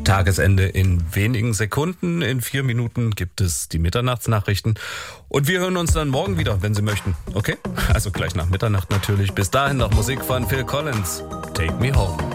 Tagesende in wenigen Sekunden. In 4 Minuten gibt es die Mitternachtsnachrichten. Und wir hören uns dann morgen wieder, wenn Sie möchten. Okay? Also gleich nach Mitternacht natürlich. Bis dahin noch Musik von Phil Collins. Take Me Home.